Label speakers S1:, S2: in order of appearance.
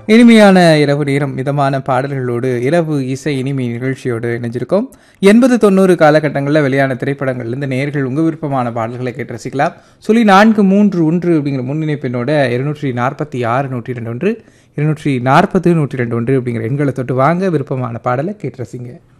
S1: இனிமையான இரவு நேரம் மிதமான பாடல்களோடு இரவு இசை இனிமை நிகழ்ச்சியோடு இணைஞ்சிருக்கோம். 80-90 காலகட்டங்களில் வெளியான திரைப்படங்கள்லேருந்து நேயர்கள் உங்கள் விருப்பமான பாடல்களை கேட்டு ரசிக்கலாம். 431 அப்படிங்கிற முன்னிணைப்பினோட 246-102 240-102 அப்படிங்கிற எண்களை தொட்டு வாங்க விருப்பமான பாடலை கேட்டு ரசிங்க.